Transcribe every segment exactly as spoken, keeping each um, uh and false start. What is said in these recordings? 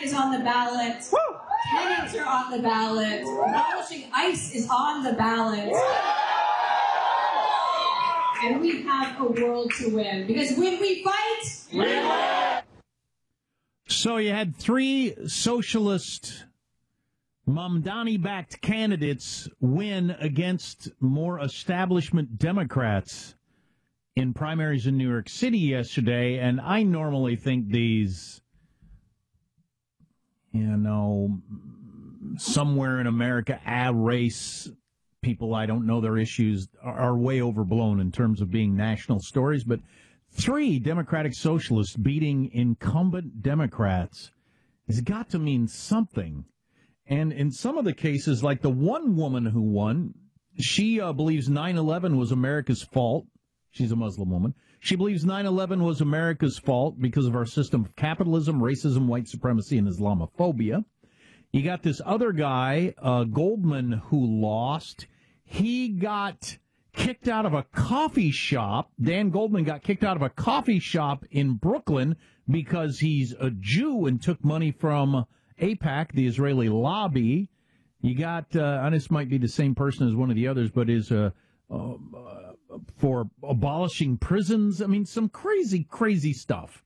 is on the ballot. Woo! Candidates are on the ballot. Abolishing ICE is on the ballot. And we have a world to win. Because when we fight, we win. So you had three socialist Mamdani-backed candidates win against more establishment Democrats in primaries in New York City yesterday, and I normally think these, you know, somewhere in America, a race, people I don't know their issues are, are way overblown in terms of being national stories, but three Democratic socialists beating incumbent Democrats has got to mean something. And in some of the cases, like the one woman who won, she uh, believes nine eleven was America's fault. She's a Muslim woman. She believes nine eleven was America's fault because of our system of capitalism, racism, white supremacy, and Islamophobia. You got this other guy, uh, Goldman, who lost. He got kicked out of a coffee shop. Dan Goldman got kicked out of a coffee shop in Brooklyn because he's a Jew and took money from AIPAC, the Israeli lobby. You got, uh, and this might be the same person as one of the others, but is uh, uh, for abolishing prisons. I mean, some crazy, crazy stuff.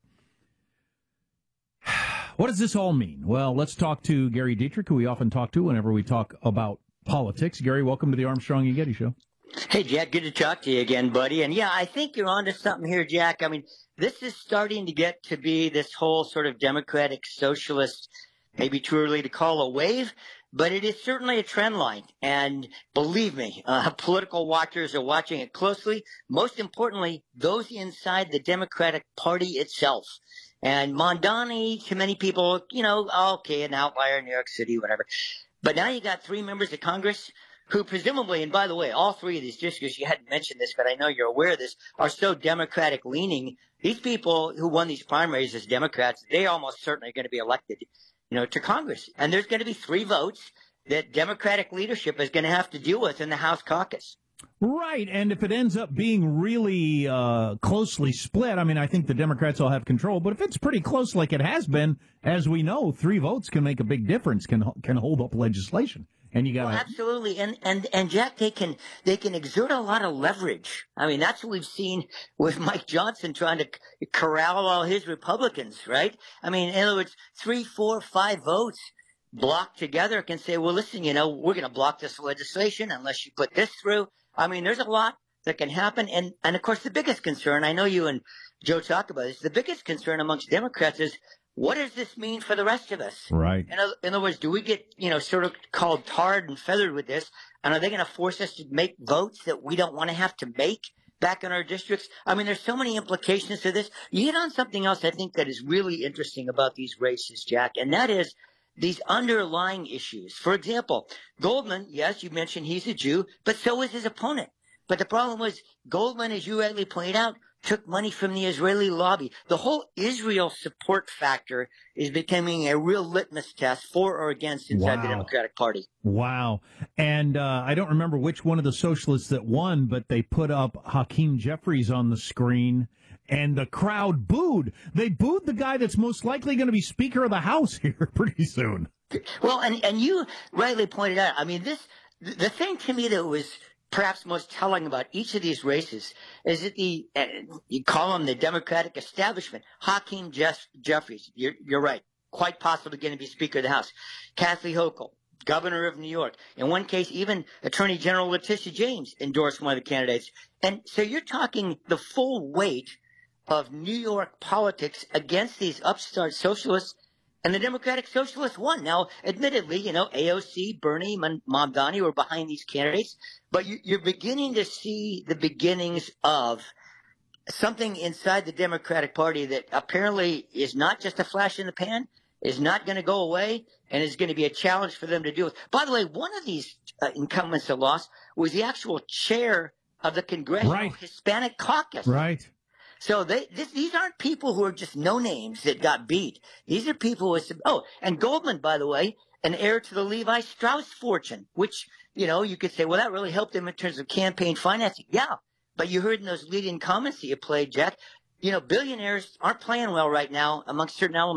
What does this all mean? Well, let's talk to Gary Dietrich, who we often talk to whenever we talk about politics. Gary, welcome to the Armstrong and Getty Show. Hey, Jack, good to talk to you again, buddy. And yeah, I think you're onto something here, Jack. I mean, this is starting to get to be this whole sort of democratic socialist, maybe too early to call a wave, but it is certainly a trend line. And believe me, uh, political watchers are watching it closely. Most importantly, those inside the Democratic Party itself. And Mamdani, to many people, you know, okay, an outlier in New York City, whatever. But now you got three members of Congress who presumably, and by the way, all three of these districts, you hadn't mentioned this, but I know you're aware of this, are so Democratic leaning. These people who won these primaries as Democrats, they almost certainly are going to be elected, you know, to Congress. And there's going to be three votes that Democratic leadership is going to have to deal with in the House caucus. Right, and if it ends up being really uh, closely split, I mean, I think the Democrats will have control, but if it's pretty close like it has been, as we know, three votes can make a big difference, can can hold up legislation. And you got well, absolutely, and and and Jack, they can they can exert a lot of leverage. I mean, that's what we've seen with Mike Johnson trying to corral all his Republicans, right? I mean, in other words, three, four, five votes blocked together can say, well, listen, you know, we're going to block this legislation unless you put this through. I mean, there's a lot that can happen, and and of course, the biggest concern, I know you and Joe talk about this, the biggest concern amongst Democrats is, what does this mean for the rest of us? Right. In other, in other words, do we get, you know, sort of called tarred and feathered with this? And are they going to force us to make votes that we don't want to have to make back in our districts? I mean, there's so many implications to this. You hit on something else I think that is really interesting about these races, Jack, and that is these underlying issues. For example, Goldman, yes, you mentioned he's a Jew, but so is his opponent. But the problem was Goldman, as you rightly pointed out, took money from the Israeli lobby. The whole Israel support factor is becoming a real litmus test for or against inside wow. the Democratic Party. Wow. And uh, I don't remember which one of the socialists that won, but they put up Hakeem Jeffries on the screen, and the crowd booed. They booed the guy that's most likely going to be Speaker of the House here pretty soon. Well, and, and you rightly pointed out, I mean, this the thing to me that was perhaps most telling about each of these races is that the, uh, you call them the Democratic establishment, Hakeem Jeff, Jeffries, you're, you're right, quite possibly going to be Speaker of the House. Kathy Hochul, Governor of New York. In one case, even Attorney General Letitia James endorsed one of the candidates. And so you're talking the full weight of New York politics against these upstart socialists. And the Democratic Socialists won. Now, admittedly, you know, A O C, Bernie, Mamdani were behind these candidates, but you, you're beginning to see the beginnings of something inside the Democratic Party that apparently is not just a flash in the pan, is not going to go away, and is going to be a challenge for them to deal with. By the way, one of these uh, incumbents that lost was the actual chair of the Congressional right. Hispanic Caucus. Right. So they, this, these aren't people who are just no names that got beat. These are people with some, oh, and Goldman, by the way, an heir to the Levi Strauss fortune, which, you know, you could say, well, that really helped him in terms of campaign financing. Yeah. But you heard in those leading comments that you played, Jack, you know, billionaires aren't playing well right now amongst certain elements.